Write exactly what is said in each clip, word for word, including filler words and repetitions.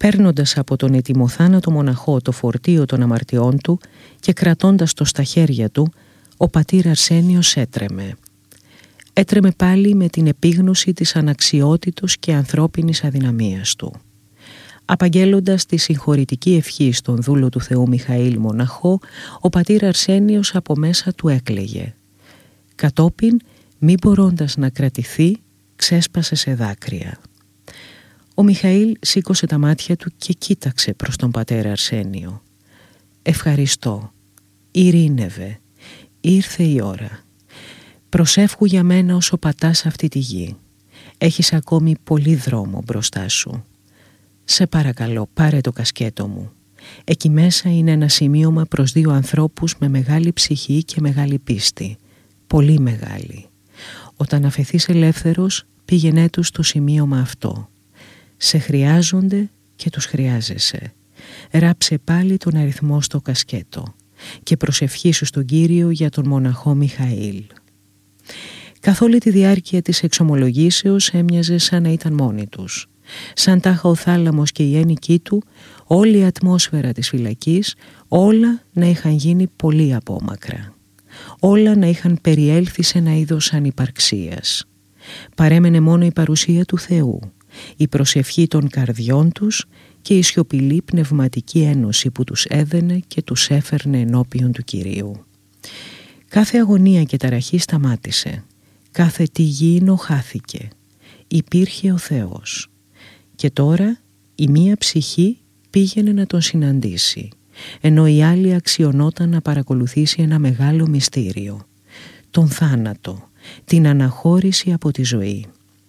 παίρνοντας από τον ετοιμοθάνατο μοναχό το φορτίο των αμαρτιών του και κρατώντας το στα χέρια του, ο πατήρ Αρσένιος έτρεμε. Έτρεμε πάλι με την επίγνωση της αναξιότητος και ανθρώπινης αδυναμίας του. Απαγγέλλοντας τη συγχωρητική ευχή στον δούλο του Θεού Μιχαήλ μοναχό, ο πατήρ Αρσένιος από μέσα του έκλαιγε. Κατόπιν, μη μπορώντας να κρατηθεί, ξέσπασε σε δάκρυα. Ο Μιχαήλ σήκωσε τα μάτια του και κοίταξε προς τον πατέρα Αρσένιο. «Ευχαριστώ. Ειρήνευε. Ήρθε η ώρα. Προσεύχου για μένα όσο πατάς αυτή τη γη. Έχεις ακόμη πολύ δρόμο μπροστά σου. Σε παρακαλώ, πάρε το κασκέτο μου. Εκεί μέσα είναι ένα σημείωμα προς δύο ανθρώπους με μεγάλη ψυχή και μεγάλη πίστη. Πολύ μεγάλη. Όταν αφεθείς ελεύθερος, πήγαινέ τους στο σημείωμα αυτό. Σε χρειάζονται και τους χρειάζεσαι. Ράψε πάλι τον αριθμό στο κασκέτο και προσευχήσου στον Κύριο για τον μοναχό Μιχαήλ». Καθ' όλη τη διάρκεια της εξομολογήσεως έμοιαζε σαν να ήταν μόνοι τους. Σαν τάχα ο θάλαμος και η ένικη του, όλη η ατμόσφαιρα της φυλακής, όλα να είχαν γίνει πολύ απόμακρα. Όλα να είχαν περιέλθει σε ένα είδος ανυπαρξίας. Παρέμενε μόνο η παρουσία του Θεού, η προσευχή των καρδιών τους και η σιωπηλή πνευματική ένωση που τους έδαινε και τους έφερνε ενώπιον του Κυρίου. Κάθε αγωνία και ταραχή σταμάτησε. Κάθε τι γήινο χάθηκε. Υπήρχε ο Θεός. Και τώρα η μία ψυχή πήγαινε να τον συναντήσει, ενώ η άλλη αξιωνόταν να παρακολουθήσει ένα μεγάλο μυστήριο, τον θάνατο, την αναχώρηση από τη ζωή.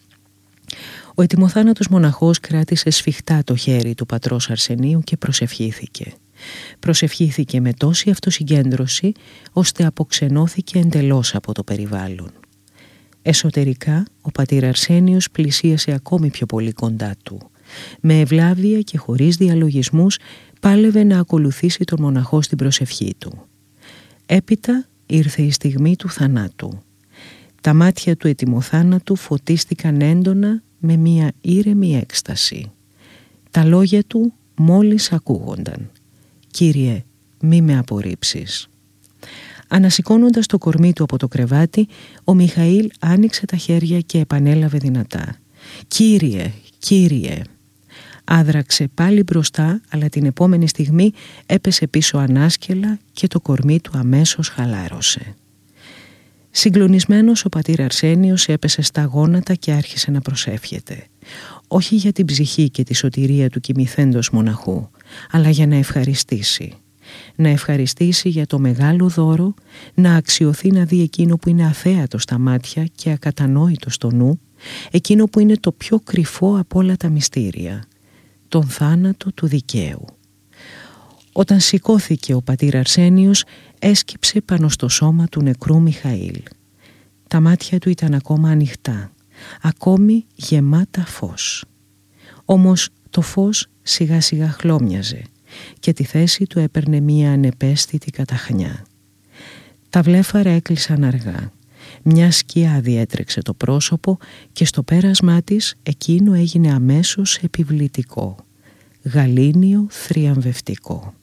Ο ετοιμοθάνατος μοναχός κράτησε σφιχτά το χέρι του πατρός Αρσενίου και προσευχήθηκε. Προσευχήθηκε με τόση αυτοσυγκέντρωση, ώστε αποξενώθηκε εντελώς από το περιβάλλον. Εσωτερικά, ο πατήρ Αρσένιος πλησίασε ακόμη πιο πολύ κοντά του. Με ευλάβεια και χωρίς διαλογισμούς πάλευε να ακολουθήσει τον μοναχό στην προσευχή του. Έπειτα ήρθε η στιγμή του θανάτου. Τα μάτια του ετοιμοθάνατου φωτίστηκαν έντονα με μια ήρεμη έκσταση. Τα λόγια του μόλις ακούγονταν. «Κύριε, μη με απορρίψεις». Ανασηκώνοντας το κορμί του από το κρεβάτι, ο Μιχαήλ άνοιξε τα χέρια και επανέλαβε δυνατά. «Κύριε, Κύριε». Άδραξε πάλι μπροστά, αλλά την επόμενη στιγμή έπεσε πίσω ανάσκελα και το κορμί του αμέσως χαλάρωσε. Συγκλονισμένος, ο πατήρ Αρσένιος έπεσε στα γόνατα και άρχισε να προσεύχεται. Όχι για την ψυχή και τη σωτηρία του κοιμηθέντος μοναχού, αλλά για να ευχαριστήσει. Να ευχαριστήσει για το μεγάλο δώρο, να αξιωθεί να δει εκείνο που είναι αθέατο στα μάτια και ακατανόητο στο νου, εκείνο που είναι το πιο κρυφό από όλα τα μυστήρια, τον θάνατο του δικαίου. Όταν σηκώθηκε ο πατήρ Αρσένιος, έσκυψε πάνω στο σώμα του νεκρού Μιχαήλ. Τα μάτια του ήταν ακόμα ανοιχτά, ακόμη γεμάτα φως. Όμως το φως σιγά σιγά χλώμιαζε και τη θέση του έπαιρνε μία ανεπαίσθητη καταχνιά. Τα βλέφαρα έκλεισαν αργά. Μια σκιά διέτρεξε το πρόσωπο και στο πέρασμά της εκείνο έγινε αμέσως επιβλητικό, γαλήνιο θριαμβευτικό.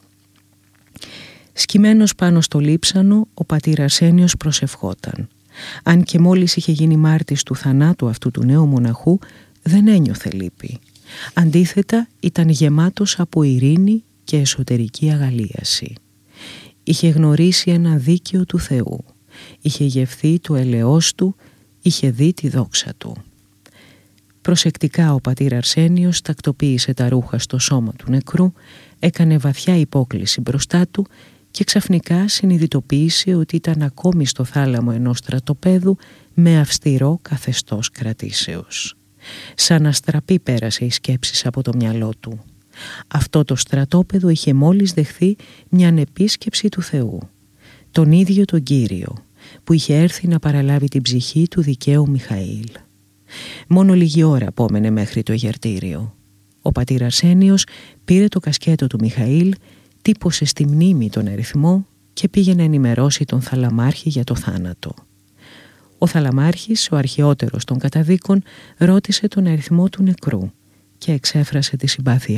Σκυμμένος πάνω στο λείψανο, ο πατήρ Αρσένιος προσευχόταν. Αν και μόλις είχε γίνει μάρτης του θανάτου αυτού του νέου μοναχού, δεν ένιωθε λύπη. Αντίθετα, ήταν γεμάτος από ειρήνη και εσωτερική αγαλίαση. Είχε γνωρίσει ένα δίκαιο του Θεού. Είχε γευθεί το ελεός του, είχε δει τη δόξα του. Προσεκτικά ο πατήρ Αρσένιος τακτοποίησε τα ρούχα στο σώμα του νεκρού, έκανε βαθιά υπόκλιση μπροστά του και ξαφνικά συνειδητοποίησε ότι ήταν ακόμη στο θάλαμο ενός στρατοπέδου με αυστηρό καθεστώς κρατήσεως. Σαν αστραπή πέρασε η σκέψη από το μυαλό του. Αυτό το στρατόπεδο είχε μόλις δεχθεί μια επίσκεψη του Θεού, τον ίδιο τον Κύριο, που είχε έρθει να παραλάβει την ψυχή του δικαίου Μιχαήλ. Μόνο λίγη ώρα απόμενε μέχρι το γιαρτήριο. Ο πατήρ Αρσένιος πήρε το κασκέτο του Μιχαήλ, τύπωσε στη μνήμη τον αριθμό και πήγε να ενημερώσει τον θαλαμάρχη για το θάνατο. Ο θαλαμάρχης, ο αρχαιότερος των καταδίκων, ρώτησε τον αριθμό του νεκρού και εξέφρασε τη συμπάθεια